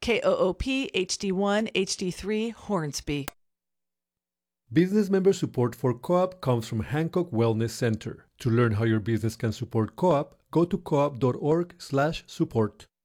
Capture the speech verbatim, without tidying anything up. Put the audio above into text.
K O O P H D one H D three Hornsby. Business member support for Co-op comes from Hancock Wellness Center. To learn how your business can support Co-op, go to coop dot org slash support.